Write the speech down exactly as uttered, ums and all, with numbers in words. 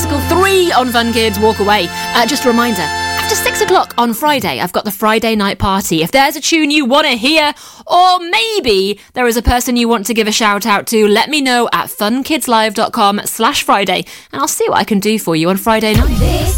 Classical three on Fun Kids Walk Away. Uh, just a reminder, after six o'clock on Friday, I've got the Friday night party. If there's a tune you want to hear, or maybe there is a person you want to give a shout out to, let me know at funkidslive.com slash Friday, and I'll see what I can do for you on Friday night. This